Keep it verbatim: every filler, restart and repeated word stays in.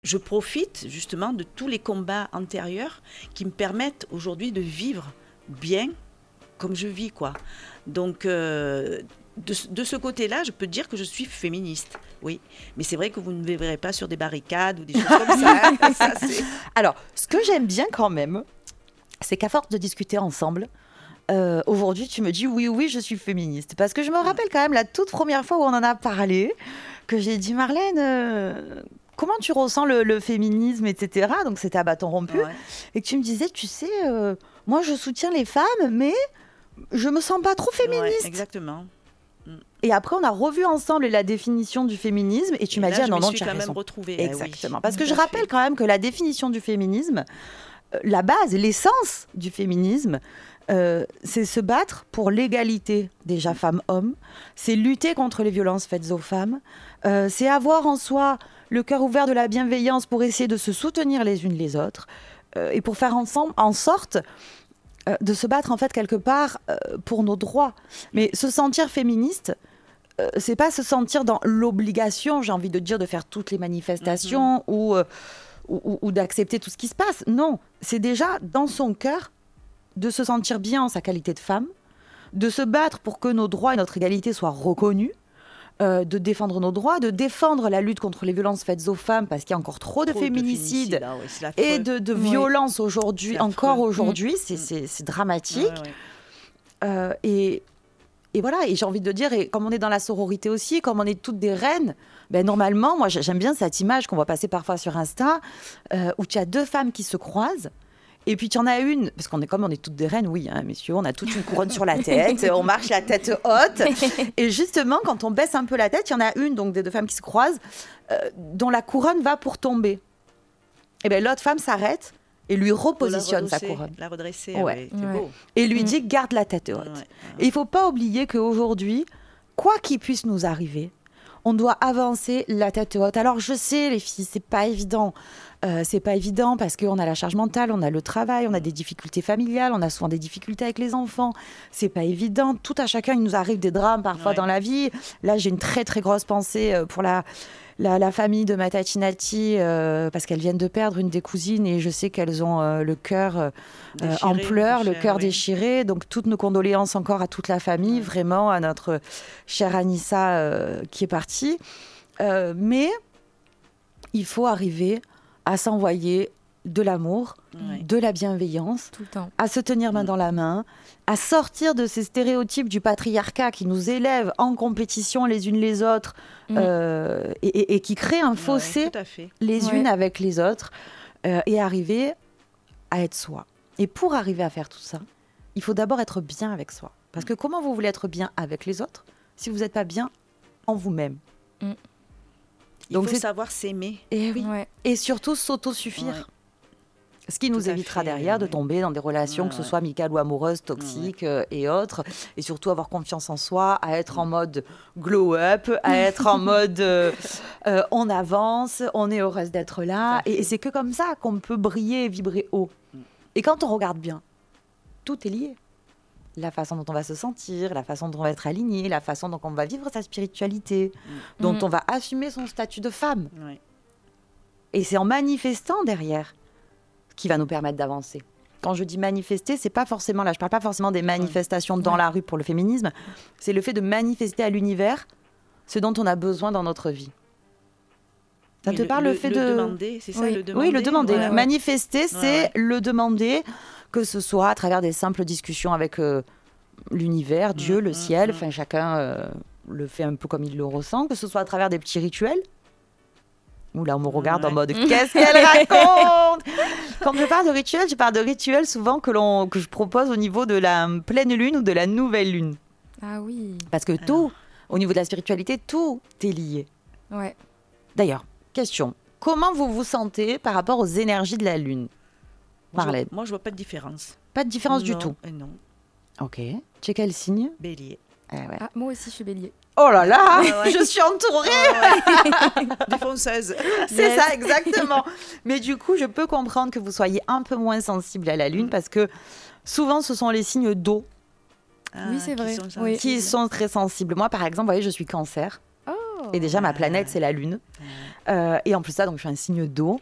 je profite justement de tous les combats antérieurs qui me permettent aujourd'hui de vivre bien comme je vis, quoi. Donc, euh, de, de ce côté-là, je peux dire que je suis féministe, oui. Mais c'est vrai que vous ne me verrez pas sur des barricades ou des choses comme ça. Hein. ça c'est... Alors, ce que j'aime bien quand même, c'est qu'à force de discuter ensemble, euh, aujourd'hui, tu me dis oui, oui, je suis féministe. Parce que je me rappelle quand même la toute première fois où on en a parlé, que j'ai dit, Marlène, euh, comment tu ressens le, le féminisme, et cetera. Donc, c'était à bâton rompu. Ouais. Et que tu me disais, tu sais, euh, moi, je soutiens les femmes, mais je me sens pas trop féministe. Ouais, exactement. Et après, on a revu ensemble la définition du féminisme, et tu et m'as là, dit, ah non, non, tu as quand raison. même retrouvée. Exactement. Ah oui, parce que je fait. rappelle quand même que la définition du féminisme, euh, la base, l'essence du féminisme, euh, c'est se battre pour l'égalité, déjà femmes-hommes, c'est lutter contre les violences faites aux femmes, euh, c'est avoir en soi le cœur ouvert de la bienveillance pour essayer de se soutenir les unes les autres, euh, et pour faire ensemble, en sorte euh, de se battre en fait quelque part euh, pour nos droits. Mais se sentir féministe, euh, c'est pas se sentir dans l'obligation, j'ai envie de dire, de faire toutes les manifestations mm-hmm. ou, euh, ou, ou d'accepter tout ce qui se passe. Non, c'est déjà dans son cœur de se sentir bien en sa qualité de femme, de se battre pour que nos droits et notre égalité soient reconnus, euh, de défendre nos droits, de défendre la lutte contre les violences faites aux femmes, parce qu'il y a encore trop de trop féminicides de féminicide, ah ouais, et de, de oui. violences aujourd'hui, encore aujourd'hui, mmh. c'est, c'est, c'est dramatique. Ouais, ouais. Euh, et, et voilà, et j'ai envie de dire, et comme on est dans la sororité aussi, comme on est toutes des reines, ben normalement, moi j'aime bien cette image qu'on voit passer parfois sur Insta, euh, où tu as deux femmes qui se croisent. Et puis, tu en as une, parce qu'on est comme on est toutes des reines, oui, hein, messieurs, on a toute une couronne sur la tête, on marche la tête haute. Et justement, quand on baisse un peu la tête, il y en a une, donc des deux femmes qui se croisent, euh, dont la couronne va pour tomber. Et bien, l'autre femme s'arrête et lui repositionne sa couronne. La redresser, ouais. ouais, c'est ouais. beau. Et lui mmh. dit, garde la tête haute. Ouais, ouais. Et il ne faut pas oublier qu'aujourd'hui, quoi qu'il puisse nous arriver, on doit avancer la tête haute. Alors, je sais, les filles, c'est pas évident. Euh, c'est pas évident parce qu'on a la charge mentale, on a le travail, on a des difficultés familiales, on a souvent des difficultés avec les enfants. C'est pas évident. Tout à chacun, il nous arrive des drames parfois ouais. dans la vie. Là, j'ai une très, très grosse pensée pour la, la, la famille de ma tatinati euh, parce qu'elles viennent de perdre une des cousines et je sais qu'elles ont euh, le cœur euh, déchiré, en pleurs, déchiré, le cœur oui. déchiré. Donc, toutes nos condoléances encore à toute la famille, ouais. vraiment, à notre chère Anissa euh, qui est partie. Euh, mais il faut arriver à s'envoyer de l'amour, ouais. de la bienveillance, tout le temps. À se tenir main mmh. dans la main, à sortir de ces stéréotypes du patriarcat qui nous élèvent en compétition les unes les autres mmh. euh, et, et, et qui créent un fossé ouais, les ouais. unes avec les autres euh, et arriver à être soi. Et pour arriver à faire tout ça, il faut d'abord être bien avec soi. Parce que comment vous voulez être bien avec les autres si vous n'êtes pas bien en vous-même mmh. Il Donc faut c'est... savoir s'aimer. Et, oui. ouais. et surtout s'autosuffire. Ouais. Ce qui nous Tout évitera fait, derrière ouais. de tomber dans des relations, ouais, que ce ouais. soit amicales ou amoureuses, toxiques ouais. euh, et autres. Et surtout avoir confiance en soi, à être en mode glow-up, à être en mode euh, euh, on avance, on est heureuse d'être là. Et, et c'est que comme ça qu'on peut briller et vibrer haut. Et quand on regarde bien, tout est lié. La façon dont on va se sentir, la façon dont on va être aligné, la façon dont on va vivre sa spiritualité, mmh. dont mmh. on va assumer son statut de femme. Oui. Et c'est en manifestant derrière qui va nous permettre d'avancer. Quand je dis manifester, c'est pas forcément là, je parle pas forcément des manifestations mmh. dans ouais. la rue pour le féminisme, c'est le fait de manifester à l'univers ce dont on a besoin dans notre vie. Ça oui, te le, parle le, le fait le de... demander, c'est ça, oui. le demander. Oui, le demander. Ouais, ouais. Manifester, c'est ouais, ouais. le demander, que ce soit à travers des simples discussions avec euh, l'univers, Dieu, mmh, le ciel, enfin mmh. chacun euh, le fait un peu comme il le ressent, que ce soit à travers des petits rituels. Ouh là, on me regarde ouais. en mode qu'est-ce qu'elle raconte. Quand je parle de rituels, je parle de rituels souvent que, l'on, que je propose au niveau de la pleine lune ou de la nouvelle lune. Ah oui. Parce que tout, Alors. au niveau de la spiritualité, tout est lié. Ouais. D'ailleurs, question, comment vous vous sentez par rapport aux énergies de la lune ? Marlène. Moi, je vois pas de différence. Pas de différence non, du tout. Non. Ok. Tu es quel signe ? Bélier. Ah, ouais. Ah, moi aussi, je suis bélier. Oh là là, ah, ouais. je suis entourée. Oh, ouais. Défonceuse. C'est yes. ça, exactement. Mais du coup, je peux comprendre que vous soyez un peu moins sensible à la lune, mm. parce que souvent, ce sont les signes d'eau ah, oui, c'est vrai. Qui sont, oui. qui sont très sensibles. Moi, par exemple, vous voyez, je suis cancer. Oh. Et déjà, ma planète, c'est la Lune. Euh, et en plus, ça, donc, je suis un signe d'eau.